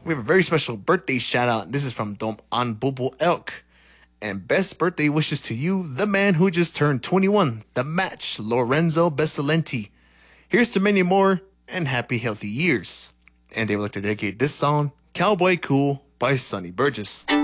We have a very special birthday shout out. This is from Dom Anbubo Elk. And best birthday wishes to you, the man who just turned 21, the match, Lorenzo Besalenti. Here's to many more and happy, healthy years. And they would like to dedicate this song, Cowboy Cool by Sonny Burgess.